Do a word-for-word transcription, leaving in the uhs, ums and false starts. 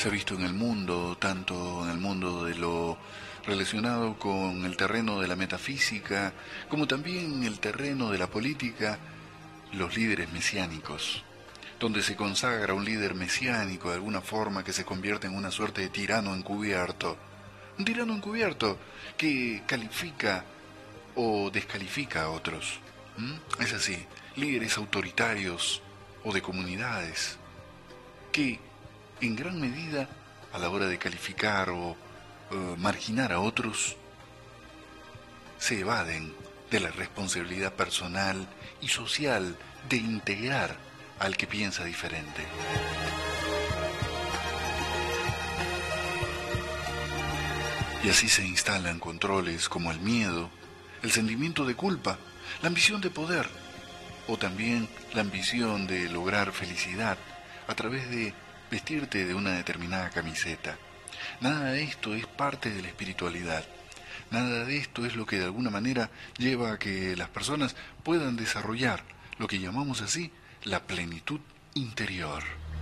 se ha visto en el mundo, tanto en el mundo de lo relacionado con el terreno de la metafísica, como también en el terreno de la política, los líderes mesiánicos, donde se consagra un líder mesiánico de alguna forma que se convierte en una suerte de tirano encubierto. Un tirano encubierto que califica o descalifica a otros. ¿Mm? Es así, líderes autoritarios o de comunidades que en gran medida a la hora de calificar o uh, marginar a otros se evaden de la responsabilidad personal y social de integrar al que piensa diferente. Y así se instalan controles como el miedo, el sentimiento de culpa, la ambición de poder, o también la ambición de lograr felicidad a través de vestirte de una determinada camiseta. Nada de esto es parte de la espiritualidad. Nada de esto es lo que de alguna manera lleva a que las personas puedan desarrollar lo que llamamos así la plenitud interior.